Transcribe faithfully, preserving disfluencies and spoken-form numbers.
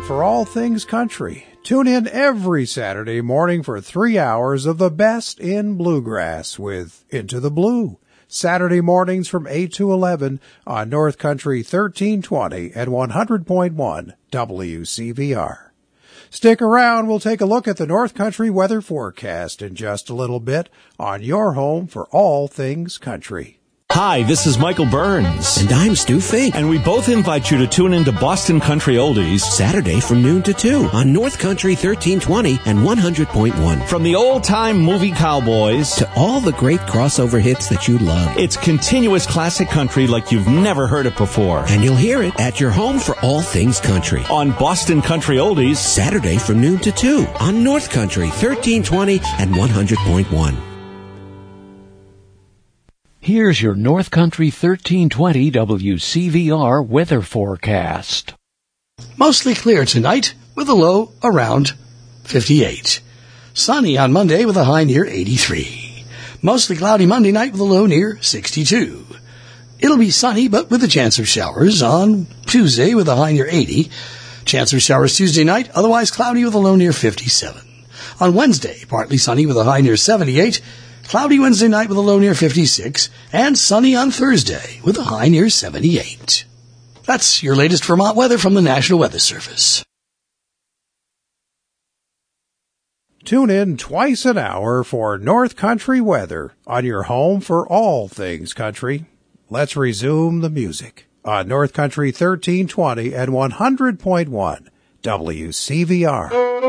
for all things country. Tune in every Saturday morning for three hours of the best in bluegrass with Into the Blue. Saturday mornings from eight to eleven on North Country thirteen twenty and one hundred point one W C V R. Stick around. We'll take a look at the North Country weather forecast in just a little bit on your home for all things country. Hi, this is Michael Burns. And I'm Stu Fink. And we both invite you to tune into Boston Country Oldies Saturday from noon to two on North Country thirteen twenty and one hundred point one. From the old-time movie cowboys to all the great crossover hits that you love. It's continuous classic country like you've never heard it before. And you'll hear it at your home for all things country. On Boston Country Oldies Saturday from noon to two on North Country thirteen twenty and one hundred point one. Here's your North Country thirteen twenty W C V R weather forecast. Mostly clear tonight with a low around fifty-eight. Sunny on Monday with a high near eighty-three. Mostly cloudy Monday night with a low near sixty-two. It'll be sunny but with a chance of showers on Tuesday with a high near eighty. Chance of showers Tuesday night, otherwise cloudy with a low near fifty-seven. On Wednesday, partly sunny with a high near seventy-eight. Cloudy Wednesday night with a low near fifty-six, and sunny on Thursday with a high near seventy-eight. That's your latest Vermont weather from the National Weather Service. Tune in twice an hour for North Country weather on your home for all things country. Let's resume the music on North Country thirteen twenty and one hundred point one W C V R.